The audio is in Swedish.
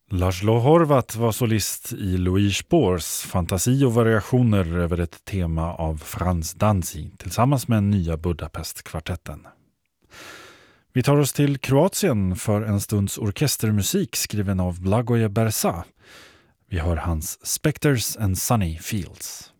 Laszlo Horvat var solist i Louis Spohrs fantasi och variationer över ett tema av Franz Danzig tillsammans med nya Budapest-kvartetten. Vi tar oss till Kroatien för en stunds orkestermusik skriven av Blagoje Bersa. Vi hör hans Spectres and Sunny Fields.